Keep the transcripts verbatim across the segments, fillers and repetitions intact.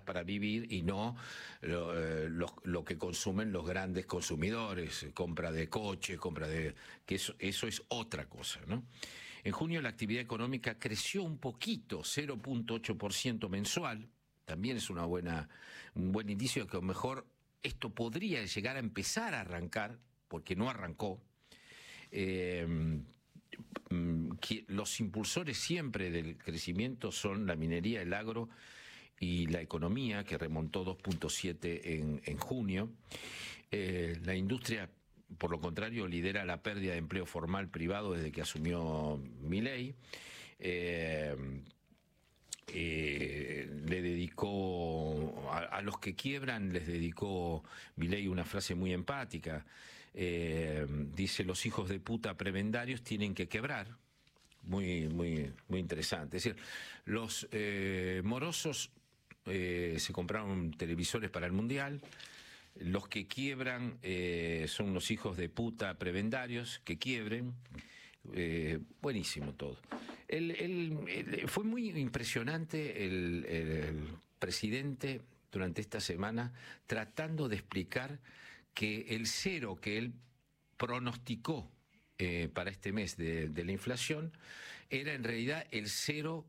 para vivir y no lo, eh, lo, lo que consumen los grandes consumidores, compra de coche, compra de... que eso, eso es otra cosa, ¿no? En junio la actividad económica creció un poquito, cero punto ocho por ciento mensual, también es una buena, un buen indicio de que a lo mejor esto podría llegar a empezar a arrancar, porque no arrancó. Eh, los impulsores siempre del crecimiento son la minería, el agro y la economía, que remontó dos punto siete en, en junio. Eh, la industria, por lo contrario, lidera la pérdida de empleo formal privado desde que asumió Milei. Eh, eh, le dedicó, a, a los que quiebran les dedicó Milei una frase muy empática. Eh, dice: los hijos de puta prebendarios tienen que quebrar. Muy, muy, muy interesante. Es decir, los eh, morosos eh, se compraron televisores para el Mundial. Los que quiebran eh, son los hijos de puta prebendarios que quiebren. Eh, buenísimo todo. El, el, el, fue muy impresionante el, el, el presidente durante esta semana tratando de explicar que el cero que él pronosticó eh, para este mes de, de la inflación era en realidad el cero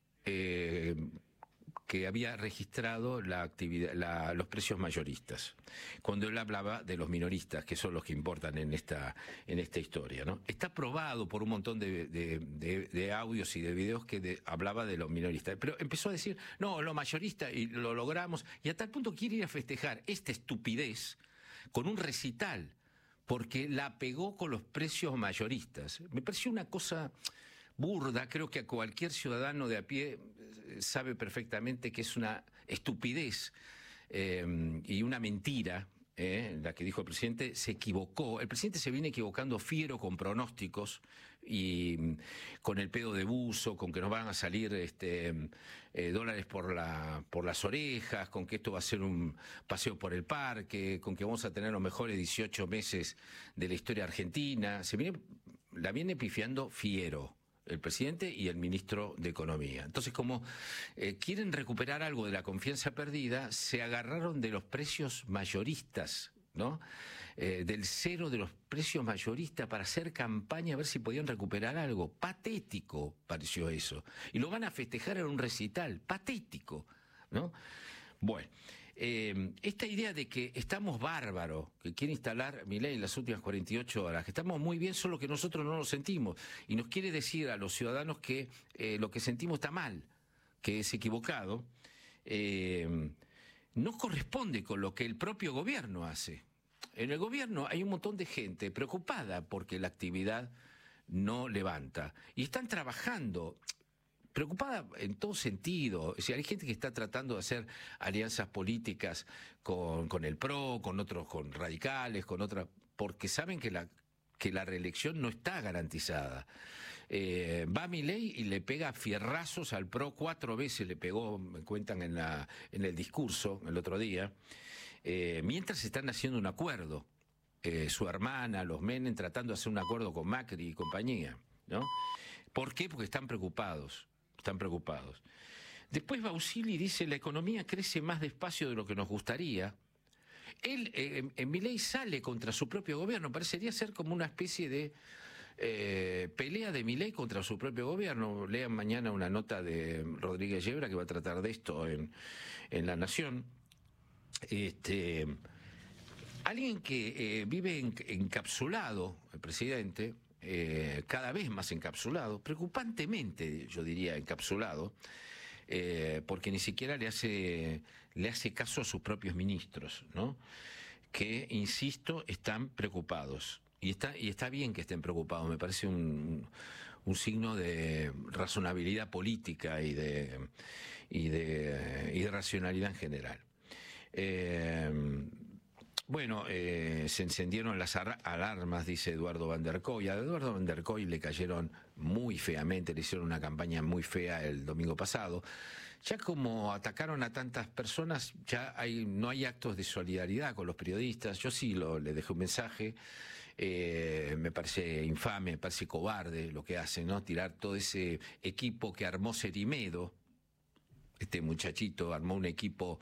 eh, que había registrado la actividad, la, los precios mayoristas, cuando él hablaba de los minoristas, que son los que importan en esta, en esta historia, ¿no? Está probado por un montón de, de, de, de audios y de videos que de, hablaba de los minoristas, pero empezó a decir, no, lo mayorista, y lo logramos, y a tal punto quiere ir a festejar esta estupidez con un recital, porque la pegó con los precios mayoristas. Me pareció una cosa burda. Creo que a cualquier ciudadano de a pie sabe perfectamente que es una estupidez eh, y una mentira, eh, la que dijo el presidente. Se equivocó. El presidente se viene equivocando fiero con pronósticos y con el pedo de buzo, con que nos van a salir este, eh, dólares por, la, por las orejas, con que esto va a ser un paseo por el parque, con que vamos a tener los mejores dieciocho meses de la historia argentina. Se viene, la viene pifiando fiero el presidente y el ministro de Economía. Entonces, como eh, quieren recuperar algo de la confianza perdida, se agarraron de los precios mayoristas, ¿no? Eh, del cero de los precios mayoristas para hacer campaña a ver si podían recuperar algo. Patético pareció eso. Y lo van a festejar en un recital. Patético, ¿no? Bueno, eh, esta idea de que estamos bárbaros, que quiere instalar Milei en las últimas cuarenta y ocho horas, que estamos muy bien, solo que nosotros no lo sentimos, y nos quiere decir a los ciudadanos que eh, lo que sentimos está mal, que es equivocado, eh, no corresponde con lo que el propio gobierno hace. En el gobierno hay un montón de gente preocupada porque la actividad no levanta, y están trabajando preocupada en todo sentido. O sea, hay gente que está tratando de hacer alianzas políticas con, con el P R O, con otros, con radicales, con otras, porque saben que la que la reelección no está garantizada. Eh, va Milei y le pega fierrazos al P R O, cuatro veces le pegó, me cuentan en, la, en el discurso el otro día, eh, mientras están haciendo un acuerdo, eh, su hermana, los Menem, tratando de hacer un acuerdo con Macri y compañía, ¿no? ¿Por qué? Porque están preocupados. Están preocupados. Después Bausili dice: la economía crece más despacio de lo que nos gustaría. Él, eh, en Milei, sale contra su propio gobierno. Parecería ser como una especie de eh, pelea de Milei contra su propio gobierno. Lean mañana una nota de Rodríguez Yebra que va a tratar de esto en, en La Nación. Este, alguien que eh, vive en, encapsulado, el presidente, Eh, cada vez más encapsulado, preocupantemente yo diría encapsulado, eh, porque ni siquiera le hace, le hace caso a sus propios ministros, ¿no? Que, insisto, están preocupados. Y está, y está bien que estén preocupados, me parece un, un signo de razonabilidad política y de, y de, y de racionalidad en general. Eh, Bueno, eh, se encendieron las alarmas, dice Eduardo Van der Kooi. A Eduardo Van der Kooi le cayeron muy feamente, le hicieron una campaña muy fea el domingo pasado. Ya como atacaron a tantas personas, ya hay, no hay actos de solidaridad con los periodistas. Yo sí lo, le dejé un mensaje. Eh, me parece infame, me parece cobarde lo que hacen, ¿no? Tirar todo ese equipo que armó Cerimedo. Este muchachito armó un equipo